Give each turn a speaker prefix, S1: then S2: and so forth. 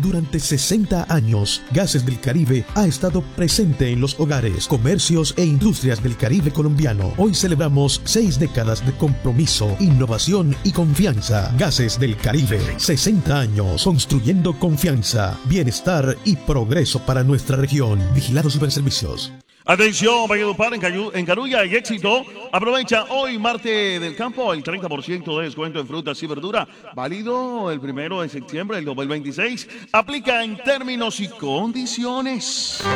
S1: Durante 60 años, Gases del Caribe ha estado presente en los hogares, comercios e industrias del Caribe colombiano. Hoy celebramos 6 décadas de compromiso, innovación y confianza. Gases del Caribe, 60 años construyendo confianza, bienestar y progreso para nuestra región. Vigilados Superservicios.
S2: Atención, Valledupar, en Carulla y Éxito. Aprovecha hoy, martes del campo, el 30% de descuento en frutas y verduras. Válido el 1 de septiembre del 2026. Aplica en términos y condiciones.